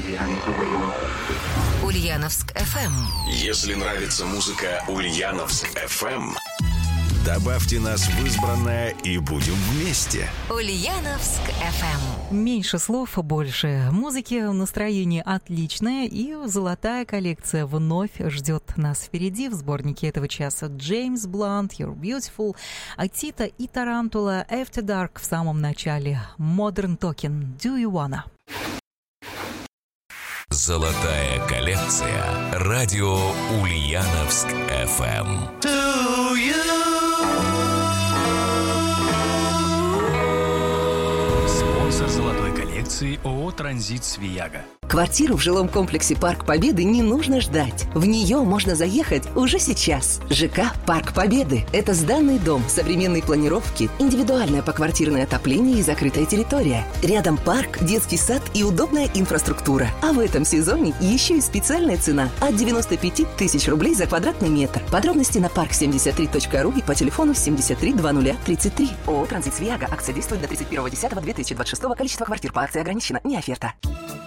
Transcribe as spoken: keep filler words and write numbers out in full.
Ульяновск эф эм. Если нравится музыка Ульяновск эф эм, добавьте нас в избранное и будем вместе. Ульяновск эф эм. Меньше слов, больше музыки, настроение отличное, и золотая коллекция вновь ждет нас впереди в сборнике этого часа. Джеймс Блант, You're Beautiful, Тита и Тарантула, After Dark в самом начале, Modern Talking, Do You Wanna? Золотая коллекция. Радио Ульяновск эф эм. Do you? Спонсор золотой коллекции ООО «Транзит Свияга». Квартиру в жилом комплексе «Парк Победы» не нужно ждать. В нее можно заехать уже сейчас. ЖК «Парк Победы» – это сданный дом, современной планировки, индивидуальное поквартирное отопление и закрытая территория. Рядом парк, детский сад и удобная инфраструктура. А в этом сезоне еще и специальная цена от девяносто пять тысяч рублей за квадратный метр. Подробности на парк семьдесят три точка ру и по телефону семьдесят три двадцать тридцать три. ООО «Транзит Свияга». Акция действует до тридцать первого десятого две тысячи двадцать шестого. Количество квартир по акции ограничено. Не оферта.